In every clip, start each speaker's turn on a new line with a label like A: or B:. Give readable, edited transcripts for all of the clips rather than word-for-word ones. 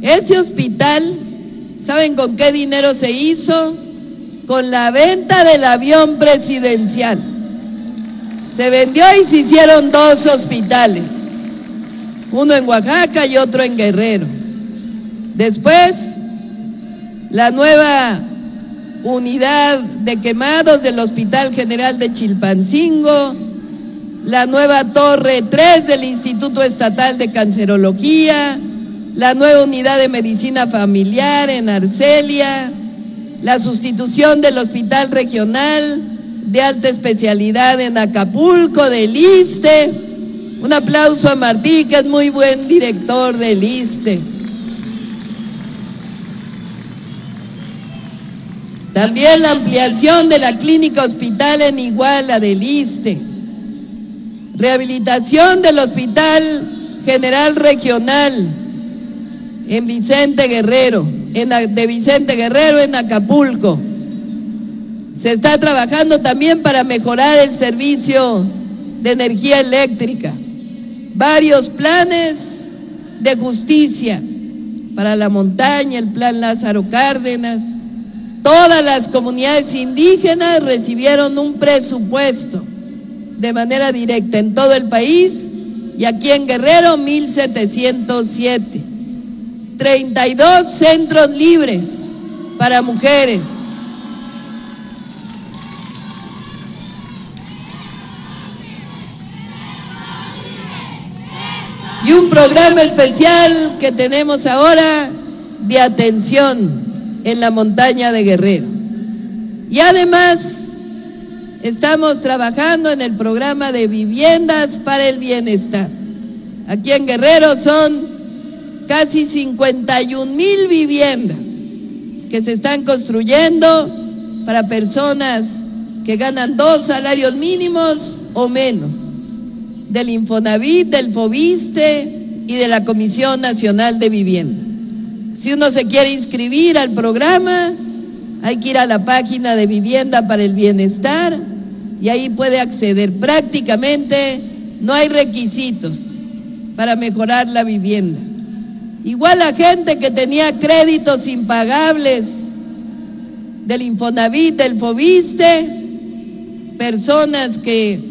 A: Ese hospital, ¿saben con qué dinero se hizo? Con la venta del avión presidencial. Se vendió y se hicieron 2 hospitales, uno en Oaxaca y otro en Guerrero. Después, la nueva unidad de quemados del Hospital General de Chilpancingo, la nueva Torre 3 del Instituto Estatal de Cancerología, la nueva unidad de medicina familiar en Arcelia, la sustitución del Hospital Regional de Alta Especialidad en Acapulco, del ISSSTE. Un aplauso a Martí, que es muy buen director del ISSSTE. También la ampliación de la clínica hospital en Iguala del ISSSTE. Rehabilitación del Hospital General Regional en Vicente Guerrero, en Acapulco. Se está trabajando también para mejorar el servicio de energía eléctrica. Varios planes de justicia para la montaña, el plan Lázaro Cárdenas. Todas las comunidades indígenas recibieron un presupuesto de manera directa en todo el país, y aquí en Guerrero 1,707. 32 centros libres para mujeres. Y un programa especial que tenemos ahora de atención en la montaña de Guerrero. Y además estamos trabajando en el programa de viviendas para el bienestar. Aquí en Guerrero son casi 51,000 viviendas que se están construyendo para personas que ganan 2 salarios mínimos o menos, del Infonavit, del Fobiste y de la Comisión Nacional de Vivienda. Si uno se quiere inscribir al programa, hay que ir a la página de Vivienda para el Bienestar y ahí puede acceder. Prácticamente no hay requisitos para mejorar la vivienda. Igual a gente que tenía créditos impagables del Infonavit, del Fobiste, personas que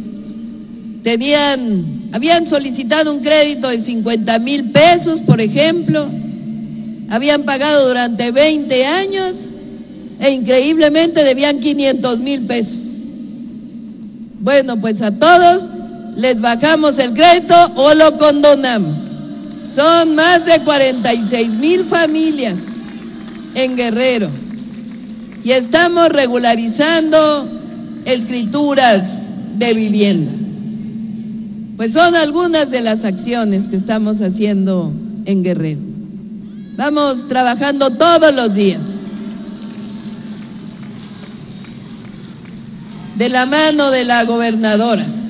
A: habían solicitado un crédito de 50,000 pesos, por ejemplo, habían pagado durante 20 años e increíblemente debían 500,000 pesos. Bueno, pues a todos les bajamos el crédito o lo condonamos. Son más de 46,000 familias en Guerrero y estamos regularizando escrituras de vivienda. Pues son algunas de las acciones que estamos haciendo en Guerrero. Vamos trabajando todos los días, de la mano de la gobernadora.